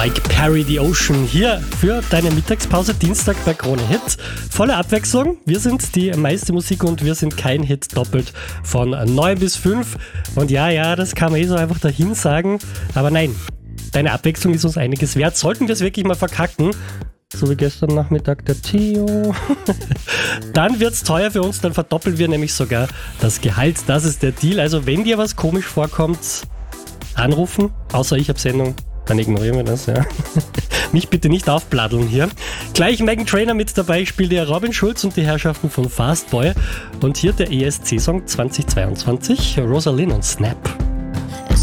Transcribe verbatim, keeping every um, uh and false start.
Mike Perry, The Ocean, hier für deine Mittagspause, Dienstag bei Krone Hit. Volle Abwechslung, wir sind die meiste Musik und wir sind kein Hit doppelt von neun bis fünf. Und ja, ja, das kann man eh so einfach dahin sagen, aber nein, deine Abwechslung ist uns einiges wert. Sollten wir es wirklich mal verkacken, so wie gestern Nachmittag der Theo, dann wird's teuer für uns, dann verdoppeln wir nämlich sogar das Gehalt. Das ist der Deal. Also wenn dir was komisch vorkommt, anrufen, außer ich habe Sendung, dann ignorieren wir das, ja. Mich bitte nicht aufbladdeln hier. Gleich Meghan Trainor mit dabei, ich spiele dir Robin Schulz und die Herrschaften von Fastboy. Und hier der E S C-Song zwanzig zweiundzwanzig, Rosalind und Snap.